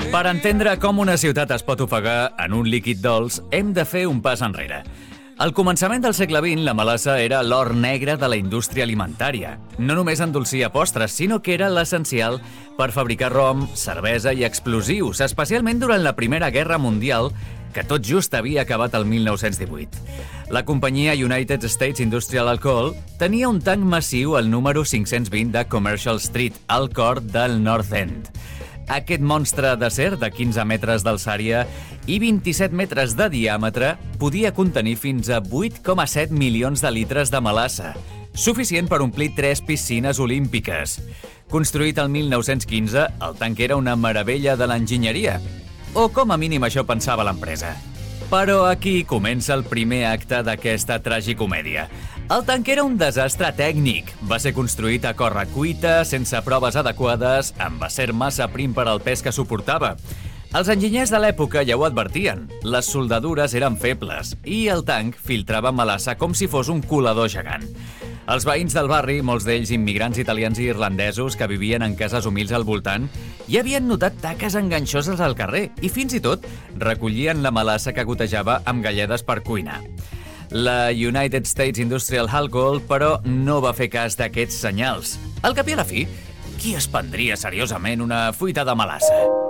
Per entendre com una ciutat es pot ofegar en un líquid dolç, hem de fer un pas enrere. Al començament del segle XX, la melassa era l'or negre de la indústria alimentària. No només endolcia postres, sinó que era l'essencial per fabricar rom, cervesa i explosius, especialment durant la Primera Guerra Mundial, que tot just havia acabat el 1918. La companyia United States Industrial Alcohol tenia un tanc massiu al número 520 de Commercial Street, al cor del North End. Aquest monstre d'acer de 15 metres d'alçària i 27 metres de diàmetre podia contenir fins a 8,7 milions de litres de melassa, suficient per omplir 3 piscines olímpiques. Construït el 1915, el tanc era una meravella de l'enginyeria. O com a mínim això pensava l'empresa. Però aquí comença el primer acte d'aquesta tragicomèdia. El tanc era un desastre tècnic. Va ser construït a correcuita, sense proves adequades, amb acer massa prim per al pes que suportava. Els enginyers de l'època ja ho advertien. Les soldadures eren febles i el tanc filtrava melassa com si fos un colador gegant. Els veïns del barri, molts d'ells immigrants italians i irlandesos que vivien en cases humils al voltant, ja havien notat taques enganxoses al carrer i fins i tot recollien la melassa que gotejava amb galledes per cuinar. La United States Industrial Alcohol, però, no va fer cas d'aquests senyals. Al cap i a la fi, qui es prendria seriosament una fuita de melassa?